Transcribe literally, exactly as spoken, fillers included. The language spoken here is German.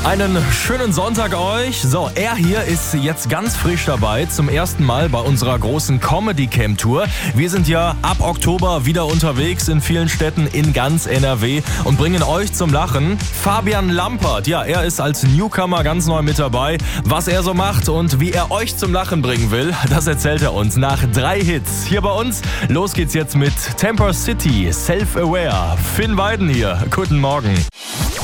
Einen schönen Sonntag euch. So, er hier ist jetzt ganz frisch dabei, zum ersten Mal bei unserer großen Comedy Camp Tour. Wir sind ja ab Oktober wieder unterwegs in vielen Städten in ganz N R W und bringen euch zum Lachen. Fabian Lampert, ja, er ist als Newcomer ganz neu mit dabei. Was er so macht und wie er euch zum Lachen bringen will, das erzählt er uns nach drei Hits hier bei uns. Los geht's jetzt mit Temper City, Self-Aware. Finn Weiden hier. Guten Morgen.